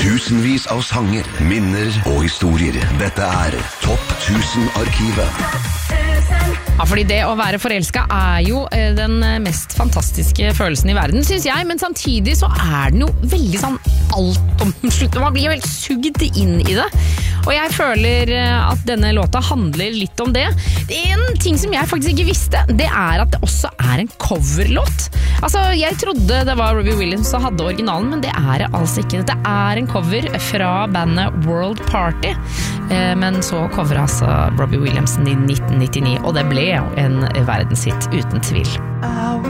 Tusenvis av sanger, minner og historier. Dette Topp 1000-arkivet. Ja, fordi det å være forelsket jo den mest fantastiske følelsen i verden, synes jeg, men samtidig så den jo veldig sånn altomsluttende. Man blir jo helt sugd inn i det. Og jeg føler at denne låta handler litt om det. En ting som jeg faktisk ikke visste, det at det også en coverlåt. Altså, jeg trodde det var Robbie Williams som hadde originalen, men det det altså ikke. Det en cover fra bandet World Party, men så coveret altså Robbie Williams i 1999, og det ble en verdenshit uten tvil.